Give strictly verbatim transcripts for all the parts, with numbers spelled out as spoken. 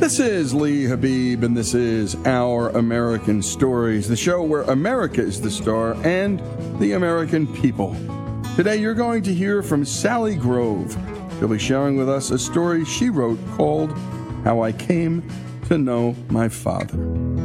This is Lee Habib, and this is Our American Stories, the show where America is the star and the American people. Today you're going to hear from Sally Grove. She'll be sharing with us a story she wrote called How I Came to Know My Father.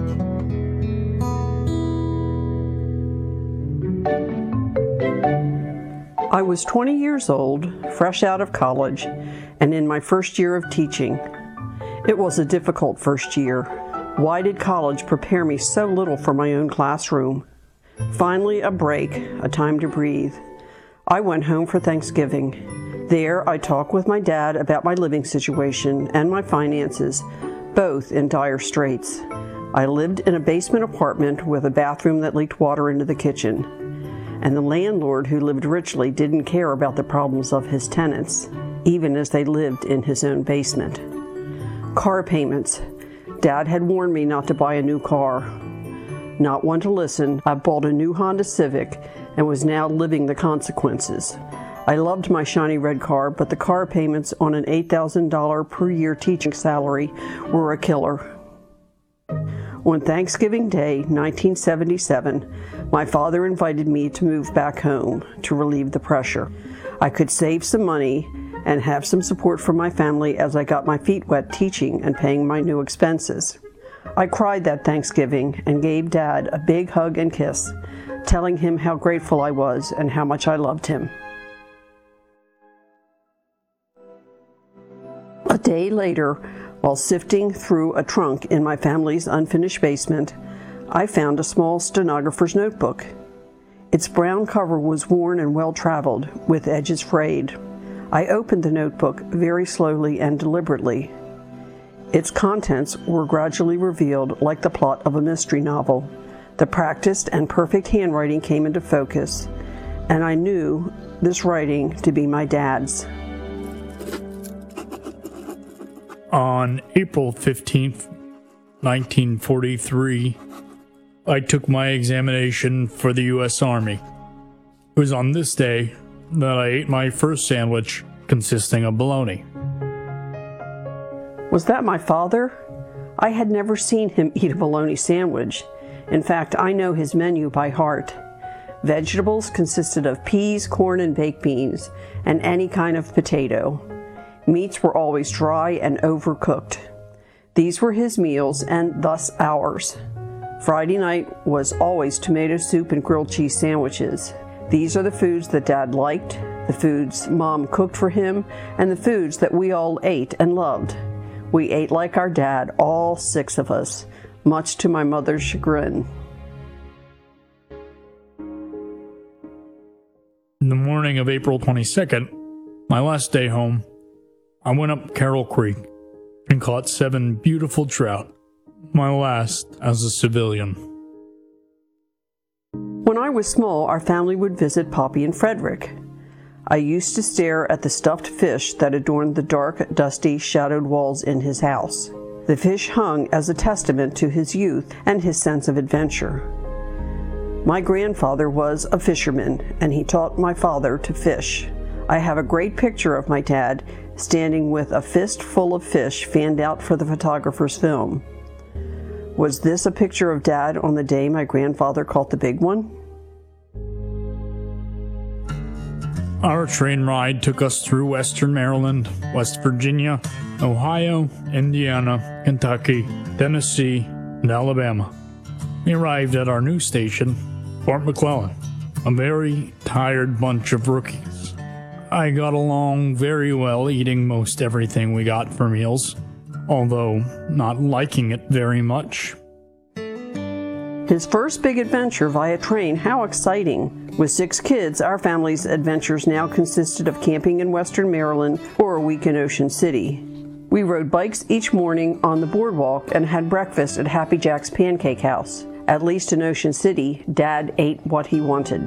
I was twenty years old, fresh out of college, and in my first year of teaching. It was a difficult first year. Why did college prepare me so little for my own classroom? Finally, a break, a time to breathe. I went home for Thanksgiving. There, I talked with my dad about my living situation and my finances, both in dire straits. I lived in a basement apartment with a bathroom that leaked water into the kitchen. And the landlord, who lived richly, didn't care about the problems of his tenants, even as they lived in his own basement. Car payments. Dad had warned me not to buy a new car. Not one to listen, I bought a new Honda Civic and was now living the consequences. I loved my shiny red car, but the car payments on an eight thousand dollars per year teaching salary were a killer. On Thanksgiving Day, nineteen seventy-seven, my father invited me to move back home to relieve the pressure. I could save some money and have some support from my family as I got my feet wet teaching and paying my new expenses. I cried that Thanksgiving and gave Dad a big hug and kiss, telling him how grateful I was and how much I loved him. A day later, while sifting through a trunk in my family's unfinished basement, I found a small stenographer's notebook. Its brown cover was worn and well-traveled, with edges frayed. I opened the notebook very slowly and deliberately. Its contents were gradually revealed like the plot of a mystery novel. The practiced and perfect handwriting came into focus, and I knew this writing to be my dad's. On April fifteenth, nineteen forty-three, I took my examination for the U S Army. It was on this day that I ate my first sandwich consisting of bologna. Was that my father? I had never seen him eat a bologna sandwich. In fact, I know his menu by heart. Vegetables consisted of peas, corn, and baked beans, and any kind of potato. Meats were always dry and overcooked. These were his meals, and thus ours. Friday night was always tomato soup and grilled cheese sandwiches. These are the foods that Dad liked, the foods Mom cooked for him, and the foods that we all ate and loved. We ate like our dad, all six of us, much to my mother's chagrin. In the morning of April twenty-second, my last day home, I went up Carroll Creek and caught seven beautiful trout, my last as a civilian. When I was small, our family would visit Poppy and Frederick. I used to stare at the stuffed fish that adorned the dark, dusty, shadowed walls in his house. The fish hung as a testament to his youth and his sense of adventure. My grandfather was a fisherman, and he taught my father to fish. I have a great picture of my dad standing with a fist full of fish fanned out for the photographer's film. Was this a picture of Dad on the day my grandfather caught the big one? Our train ride took us through Western Maryland, West Virginia, Ohio, Indiana, Kentucky, Tennessee, and Alabama. We arrived at our new station, Fort McClellan, a very tired bunch of rookies. I got along very well eating most everything we got for meals, although not liking it very much. His first big adventure via train, how exciting! With six kids, our family's adventures now consisted of camping in Western Maryland or a week in Ocean City. We rode bikes each morning on the boardwalk and had breakfast at Happy Jack's Pancake House. At least in Ocean City, Dad ate what he wanted.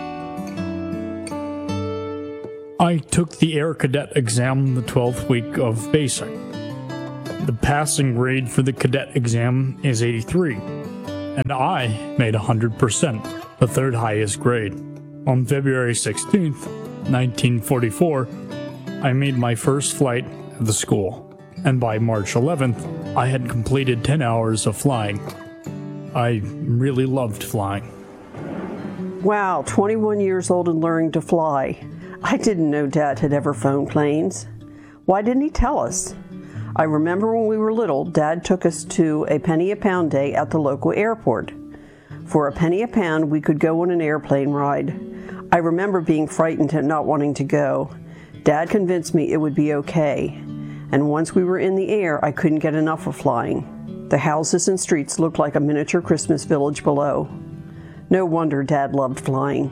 I took the Air Cadet exam the twelfth week of basic. The passing grade for the cadet exam is eighty-three, and I made one hundred percent, the third highest grade. On February sixteenth, nineteen forty-four, I made my first flight at the school. and by March eleventh, I had completed ten hours of flying. I really loved flying. Wow, twenty-one years old and learning to fly. I didn't know Dad had ever flown planes. Why didn't he tell us? I remember when we were little, Dad took us to a penny a pound day at the local airport. For a penny a pound, we could go on an airplane ride. I remember being frightened and not wanting to go. Dad convinced me it would be okay. And once we were in the air, I couldn't get enough of flying. The houses and streets looked like a miniature Christmas village below. No wonder Dad loved flying.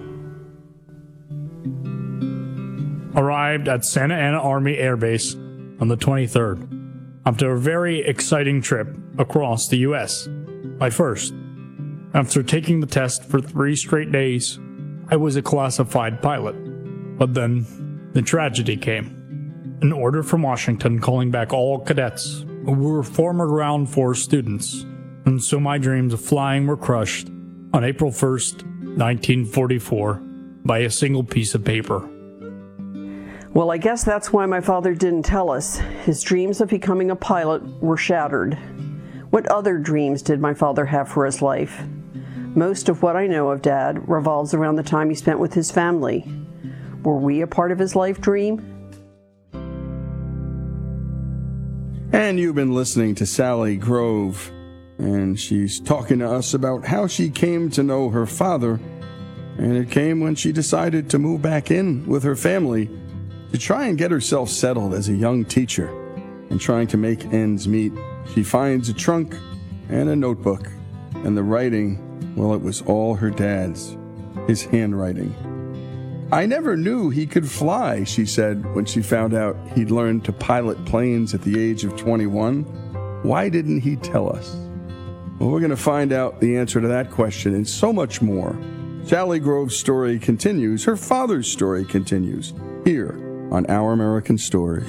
Arrived at Santa Ana Army Air Base on the twenty-third, after a very exciting trip across the U S. My first. After taking the test for three straight days, I was a classified pilot. But then, the tragedy came. An order from Washington calling back all cadets who were former ground force students, and so my dreams of flying were crushed on April first, nineteen forty-four, by a single piece of paper. Well, I guess that's why my father didn't tell us. His dreams of becoming a pilot were shattered. What other dreams did my father have for his life? Most of what I know of Dad revolves around the time he spent with his family. Were we a part of his life dream? And you've been listening to Sally Grove, and she's talking to us about how she came to know her father, and it came when she decided to move back in with her family to try and get herself settled as a young teacher. And trying to make ends meet, she finds a trunk and a notebook, and the writing, well, it was all her dad's, his handwriting. I never knew he could fly, she said when she found out he'd learned to pilot planes at the age of twenty-one. Why didn't he tell us? Well, we're going to find out the answer to that question and so much more. Sally Grove's story continues. Her father's story continues here on Our American Stories.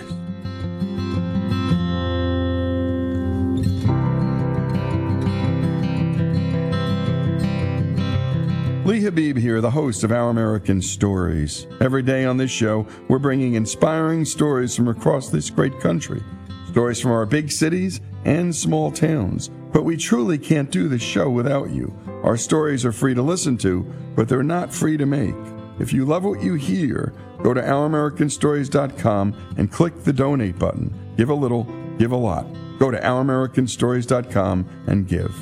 Lee Habib here, the host of Our American Stories. Every day on this show, we're bringing inspiring stories from across this great country. Stories from our big cities and small towns. But we truly can't do this show without you. Our stories are free to listen to, but they're not free to make. If you love what you hear, go to our american stories dot com and click the donate button. Give a little, give a lot. Go to our american stories dot com and give.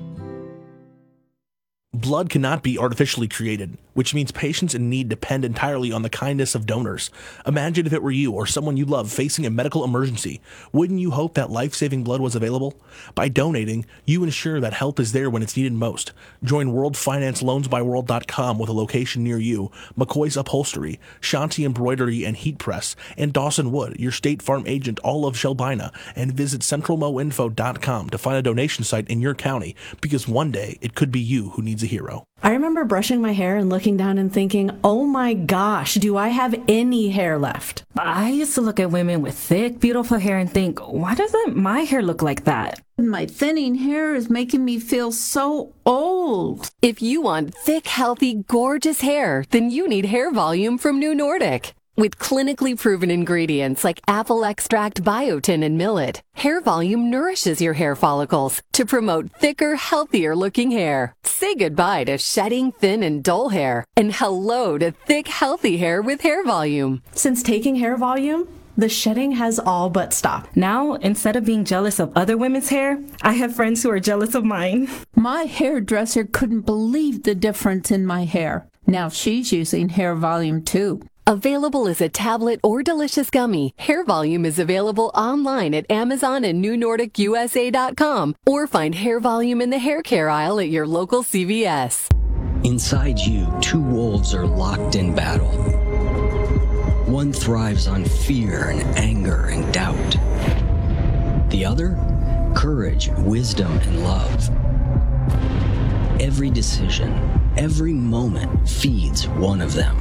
Blood cannot be artificially created, which means patients in need depend entirely on the kindness of donors. Imagine if it were you or someone you love facing a medical emergency. Wouldn't you hope that life-saving blood was available? By donating, you ensure that help is there when it's needed most. Join World Finance Loans By World dot com with a location near you, McCoy's Upholstery, Shanti Embroidery and Heat Press, and Dawson Wood, your State Farm agent, all of Shelbina, and visit central mo info dot com to find a donation site in your county, because one day it could be you who needs a hero. I remember brushing my hair and looking down and thinking, oh my gosh, do I have any hair left? I used to look at women with thick, beautiful hair and think, why doesn't my hair look like that? My thinning hair is making me feel so old. If you want thick, healthy, gorgeous hair, then you need Hair Volume from New Nordic. With clinically proven ingredients like apple extract, biotin, and millet, Hair Volume nourishes your hair follicles to promote thicker, healthier-looking hair. Say goodbye to shedding, thin, and dull hair, and hello to thick, healthy hair with Hair Volume. Since taking Hair Volume, the shedding has all but stopped. Now, instead of being jealous of other women's hair, I have friends who are jealous of mine. My hairdresser couldn't believe the difference in my hair. Now she's using Hair Volume too. Available as a tablet or delicious gummy, Hair Volume is available online at Amazon and new nordic u s a dot com, or find Hair Volume in the hair care aisle at your local C V S. Inside you, two wolves are locked in battle. One thrives on fear and anger and doubt. The other, courage, wisdom, and love. Every decision, every moment feeds one of them.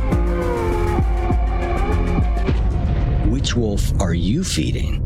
Which wolf are you feeding?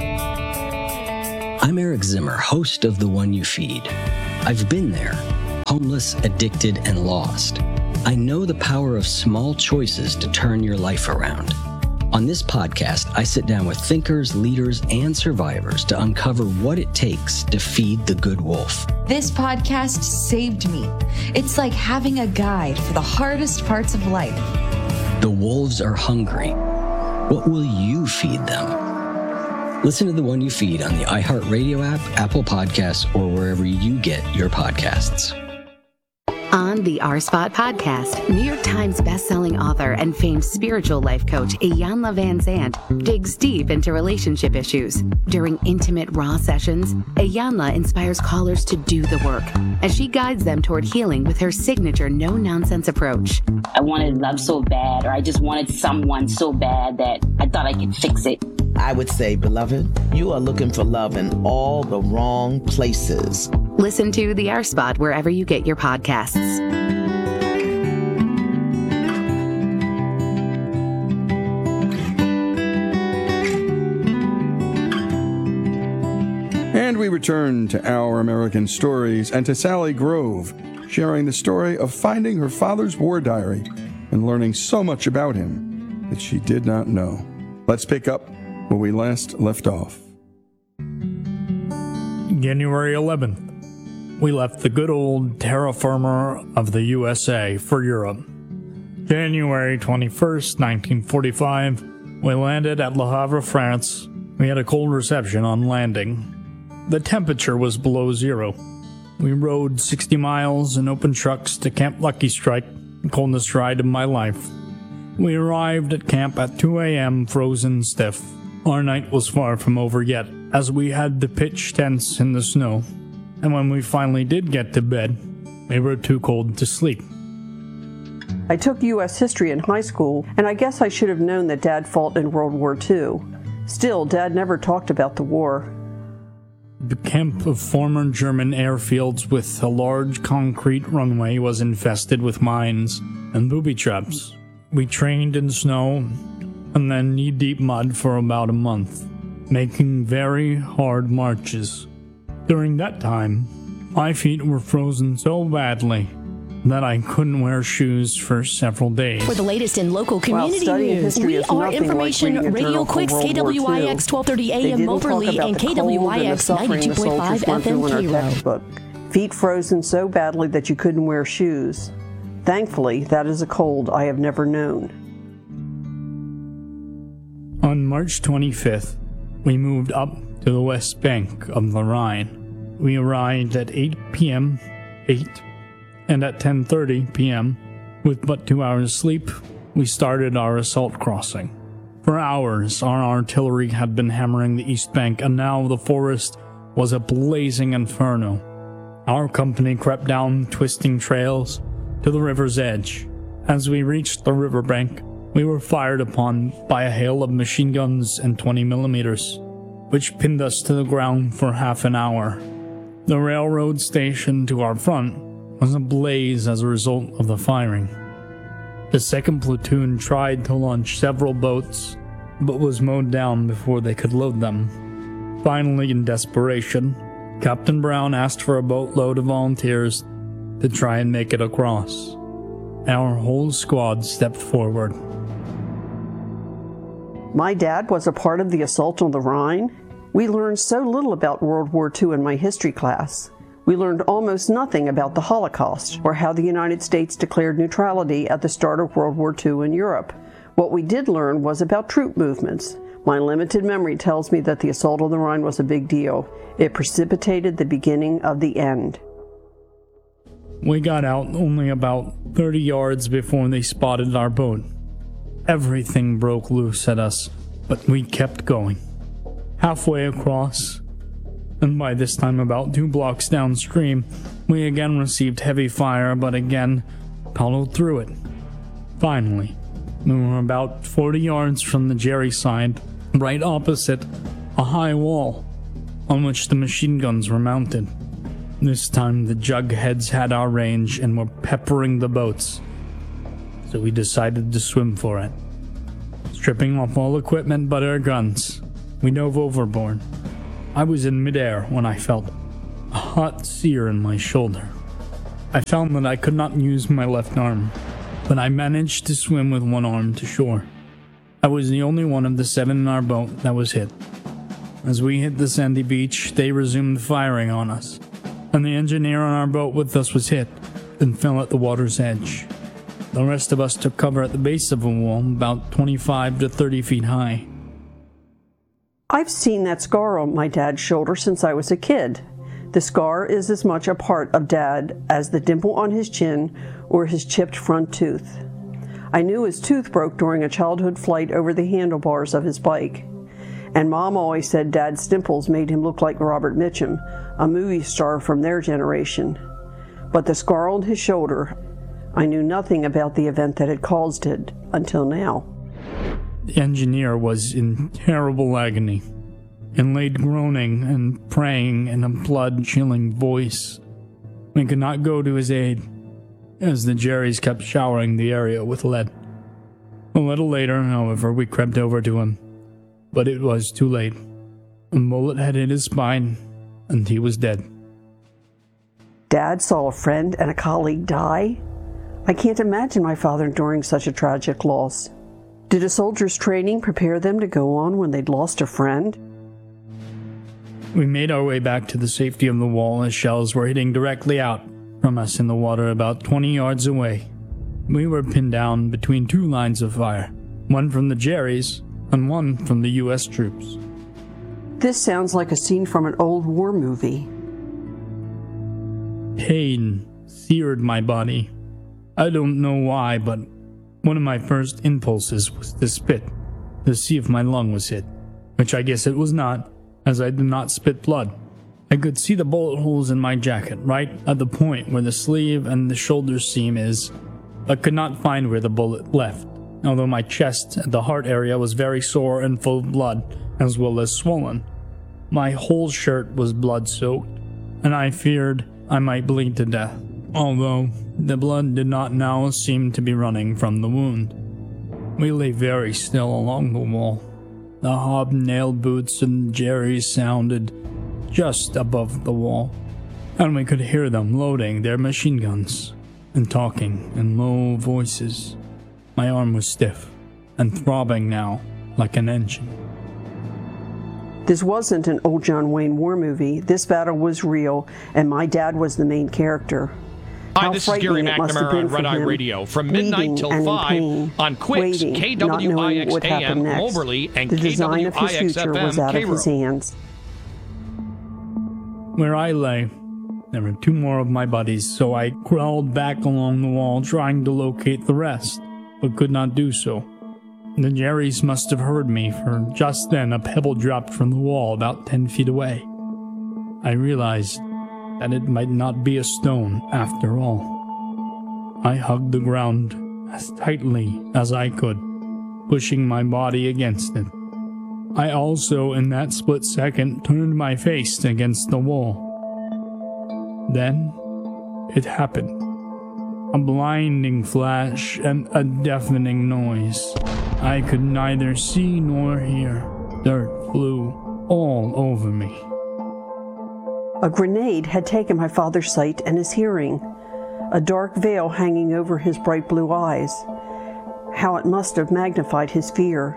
I'm Eric Zimmer, host of The One You Feed. I've been there, homeless, addicted, and lost. I know the power of small choices to turn your life around. On this podcast, I sit down with thinkers, leaders, and survivors to uncover what it takes to feed the good wolf. This podcast saved me. It's like having a guide for the hardest parts of life. The wolves are hungry. What will you feed them? Listen to The One You Feed on the iHeartRadio app, Apple Podcasts, or wherever you get your podcasts. On the Our Spot podcast, New York Times bestselling author and famed spiritual life coach Iyanla Vanzant digs deep into relationship issues. During intimate, raw sessions, Iyanla inspires callers to do the work as she guides them toward healing with her signature no-nonsense approach. I wanted love so bad, or I just wanted someone so bad that I thought I could fix it. I would say, beloved, you are looking for love in all the wrong places. Listen to The Our Spot wherever you get your podcasts. And we return to Our American Stories and to Sally Grove, sharing the story of finding her father's war diary and learning so much about him that she did not know. Let's pick up where we last left off. January eleventh. We left the good old terra firma of the U S A for Europe. January twenty-first, nineteen forty-five, we landed at Le Havre, France. We had a cold reception on landing. The temperature was below zero. We rode sixty miles in open trucks to Camp Lucky Strike, the coldest ride of my life. We arrived at camp at two a.m. frozen stiff. Our night was far from over yet, as we had to pitch tents in the snow. And when we finally did get to bed, we were too cold to sleep. I took U S history in high school, and I guess I should have known that Dad fought in World War Two. Still, Dad never talked about the war. The camp of former German airfields with a large concrete runway was infested with mines and booby traps. We trained in snow and then knee-deep mud for about a month, making very hard marches. During that time, my feet were frozen so badly that I couldn't wear shoes for several days. For the latest in local community news, we are Information like Radio Quicks, K W I X twelve thirty A M Moberly and K W I X ninety-two point five F M Cairo. Feet frozen so badly that you couldn't wear shoes. Thankfully, that is a cold I have never known. On March twenty-fifth, we moved up to the west bank of the Rhine. We arrived at eight p.m., eight, and at ten thirty p.m., with but two hours sleep, we started our assault crossing. For hours, our artillery had been hammering the east bank, and now the forest was a blazing inferno. Our company crept down twisting trails to the river's edge. As we reached the riverbank, we were fired upon by a hail of machine guns and twenty millimeters, which pinned us to the ground for half an hour. The railroad station to our front was ablaze as a result of the firing. The second platoon tried to launch several boats, but was mowed down before they could load them. Finally, in desperation, Captain Brown asked for a boatload of volunteers to try and make it across. Our whole squad stepped forward. My dad was a part of the assault on the Rhine. We learned so little about World War Two in my history class. We learned almost nothing about the Holocaust or how the United States declared neutrality at the start of World War Two in Europe. What we did learn was about troop movements. My limited memory tells me that the assault on the Rhine was a big deal. It precipitated the beginning of the end. We got out only about thirty yards before they spotted our boat. Everything broke loose at us, but we kept going. Halfway across, and by this time about two blocks downstream, we again received heavy fire, but again paddled through it. Finally, we were about forty yards from the Jerry side, right opposite a high wall on which the machine guns were mounted. This time the jugheads had our range and were peppering the boats, so we decided to swim for it. Stripping off all equipment but our guns, we dove overboard. I was in midair when I felt a hot sear in my shoulder. I found that I could not use my left arm, but I managed to swim with one arm to shore. I was the only one of the seven in our boat that was hit. As we hit the sandy beach, they resumed firing on us, and the engineer on our boat with us was hit and fell at the water's edge. The rest of us took cover at the base of a wall about twenty-five to thirty feet high. I've seen that scar on my dad's shoulder since I was a kid. The scar is as much a part of Dad as the dimple on his chin or his chipped front tooth. I knew his tooth broke during a childhood flight over the handlebars of his bike. And Mom always said Dad's dimples made him look like Robert Mitchum, a movie star from their generation. But the scar on his shoulder, I knew nothing about the event that had caused it until now. The engineer was in terrible agony and laid groaning and praying in a blood-chilling voice. We could not go to his aid, as the Jerrys kept showering the area with lead. A little later, however, we crept over to him, but it was too late. A bullet had hit his spine, and he was dead. Dad saw a friend and a colleague die? I can't imagine my father enduring such a tragic loss. Did a soldier's training prepare them to go on when they'd lost a friend? We made our way back to the safety of the wall as shells were hitting directly out from us in the water about twenty yards away. We were pinned down between two lines of fire, one from the Jerrys and one from the U S troops. This sounds like a scene from an old war movie. Pain seared my body. I don't know why, but one of my first impulses was to spit, to see if my lung was hit, which I guess it was not, as I did not spit blood. I could see the bullet holes in my jacket, right at the point where the sleeve and the shoulder seam is, but could not find where the bullet left, although my chest and the heart area was very sore and full of blood, as well as swollen. My whole shirt was blood-soaked, and I feared I might bleed to death, although the blood did not now seem to be running from the wound. We lay very still along the wall. The hobnailed boots and Jerrys sounded just above the wall, and we could hear them loading their machine guns and talking in low voices. My arm was stiff and throbbing now like an engine. This wasn't an old John Wayne war movie. This battle was real, and my dad was the main character. Hi, How this is Gary McNamara on Red Eye Radio from midnight till five on Quicks, K W I X A M, Moberly, and K W I X F M, Cairo. Where I lay, there were two more of my buddies, so I crawled back along the wall trying to locate the rest, but could not do so. The Jerrys must have heard me, for just then a pebble dropped from the wall about ten feet away. I realized that it might not be a stone after all. I hugged the ground as tightly as I could, pushing my body against it. I also, in that split second, turned my face against the wall. Then, it happened. A blinding flash and a deafening noise. I could neither see nor hear. Dirt flew all over me. A grenade had taken my father's sight and his hearing, a dark veil hanging over his bright blue eyes. How it must have magnified his fear.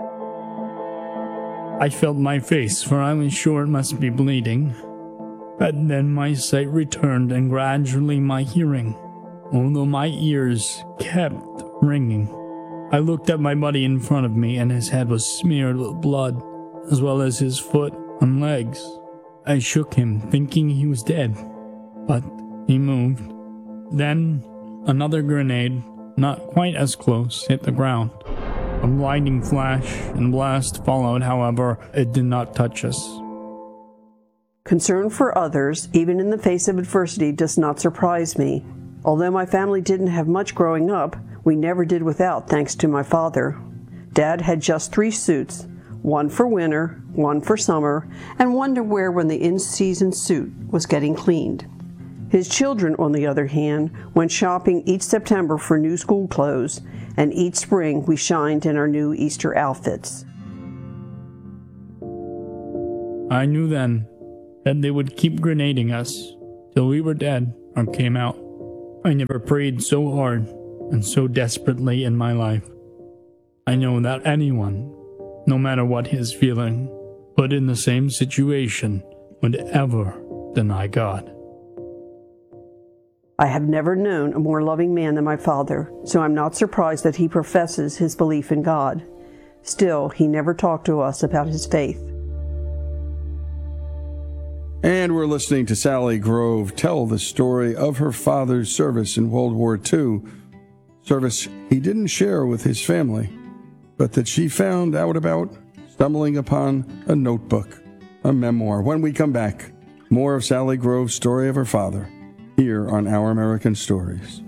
I felt my face, for I was sure it must be bleeding. But then my sight returned, and gradually my hearing, although my ears kept ringing. I looked at my buddy in front of me, and his head was smeared with blood, as well as his foot and legs. I shook him, thinking he was dead, but he moved. Then another grenade, not quite as close, hit the ground. A blinding flash and blast followed, however, it did not touch us. Concern for others, even in the face of adversity, does not surprise me. Although my family didn't have much growing up, we never did without, thanks to my father. Dad had just three suits, one for winter, one for summer, and one to wear when the in-season suit was getting cleaned. His children, on the other hand, went shopping each September for new school clothes, and each spring we shined in our new Easter outfits. I knew then that they would keep grenading us till we were dead or came out. I never prayed so hard and so desperately in my life. I know that anyone no matter what his feeling, put in the same situation, would ever deny God. I have never known a more loving man than my father, so I'm not surprised that he professes his belief in God. Still, he never talked to us about his faith. And we're listening to Sally Grove tell the story of her father's service in World War Two, service he didn't share with his family, but that she found out about stumbling upon a notebook, a memoir. When we come back, more of Sally Grove's story of her father here on Our American Stories.